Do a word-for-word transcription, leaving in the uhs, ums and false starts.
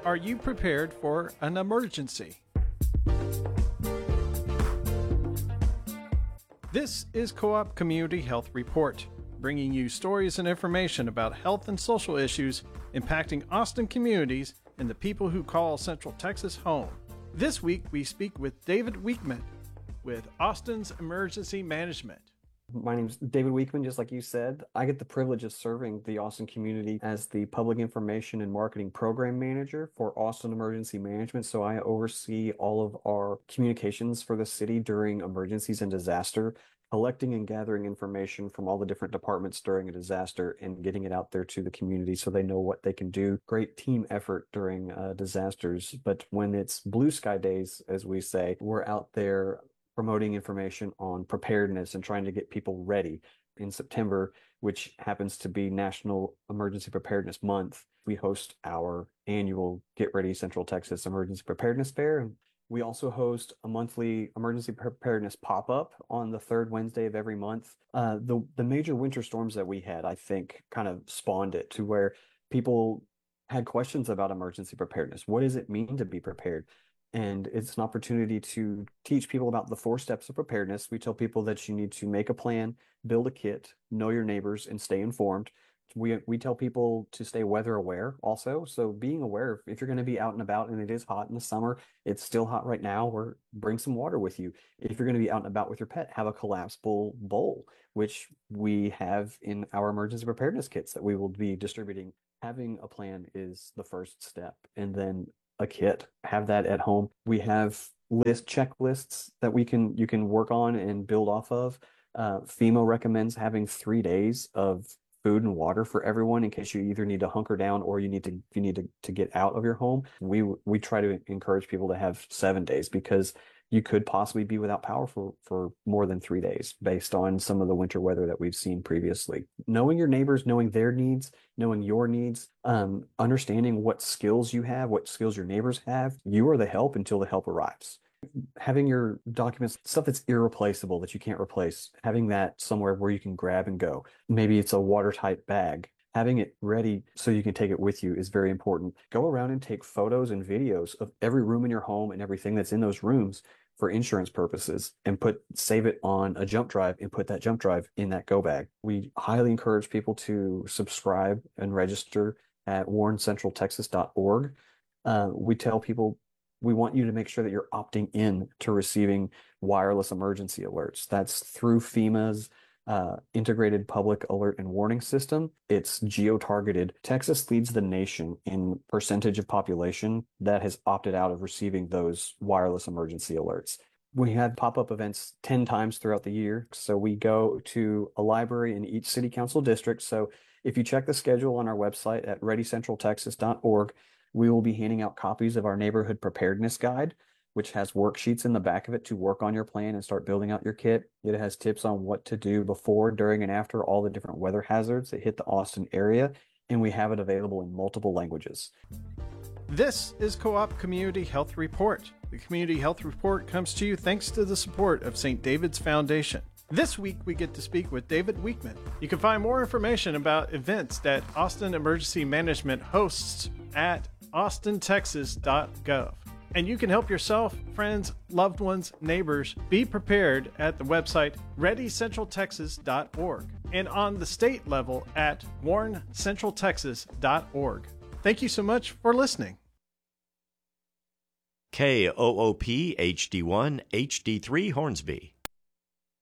Are you prepared for an emergency? This is Co-op Community Health Report, bringing you stories and information about health and social issues impacting Austin communities and the people who call Central Texas home. This week, we speak with David Weekman with Austin's Emergency Management. My name is David Weekman, just like you said. I get the privilege of serving the Austin community as the Public Information and Marketing Program Manager for Austin Emergency Management. So I oversee all of our communications for the city during emergencies and disaster, collecting and gathering information from all the different departments during a disaster and getting it out there to the community so they know what they can do. Great team effort during uh, disasters. But when it's blue sky days, as we say, we're out there promoting information on preparedness and trying to get people ready. In September, which happens to be National Emergency Preparedness Month, we host our annual Get Ready Central Texas Emergency Preparedness Fair. We also host a monthly emergency preparedness pop-up on the third Wednesday of every month. Uh, the, the major winter storms that we had, I think, kind of spawned it to where people had questions about emergency preparedness. What does it mean to be prepared? And it's an opportunity to teach people about the four steps of preparedness. We tell people that you need to make a plan, build a kit, know your neighbors, and stay informed. We we tell people to stay weather aware also. So being aware, if you're going to be out and about and it is hot in the summer, it's still hot right now, or bring some water with you. If you're going to be out and about with your pet, have a collapsible bowl, which we have in our emergency preparedness kits that we will be distributing. Having a plan is the first step. And then a kit, have that at home. We have list checklists that we can you can work on and build off of. Uh, FEMA recommends having three days of food and water for everyone in case you either need to hunker down or you need to you need to, to get out of your home. We we try to encourage people to have seven days because you could possibly be without power for, for more than three days based on some of the winter weather that we've seen previously. Knowing your neighbors, knowing their needs, knowing your needs, um, understanding what skills you have, what skills your neighbors have. You are the help until the help arrives. Having your documents, stuff that's irreplaceable that you can't replace, having that somewhere where you can grab and go. Maybe it's a watertight bag. Having it ready so you can take it with you is very important. Go around and take photos and videos of every room in your home and everything that's in those rooms for insurance purposes, and put save it on a jump drive and put that jump drive in that go bag. We highly encourage people to subscribe and register at warn central texas dot org. Uh, we tell people we want you to make sure that you're opting in to receiving wireless emergency alerts. That's through FEMA's uh, integrated public alert and warning system. It's geo-targeted. Texas leads the nation in percentage of population that has opted out of receiving those wireless emergency alerts. We have pop-up events ten times throughout the year. So we go to a library in each city council district. So if you check the schedule on our website at ready central texas dot org, we will be handing out copies of our neighborhood preparedness guide, which has worksheets in the back of it to work on your plan and start building out your kit. It has tips on what to do before, during, and after all the different weather hazards that hit the Austin area, and we have it available in multiple languages. This is Co-op Community Health Report. The Community Health Report comes to you thanks to the support of Saint David's Foundation. This week, we get to speak with David Weekman. You can find more information about events that Austin Emergency Management hosts at austin texas dot gov. And you can help yourself, friends, loved ones, neighbors be prepared at the website ready central texas dot org and on the state level at warn central texas dot org. Thank you so much for listening. K O O P H D one H D three Hornsby.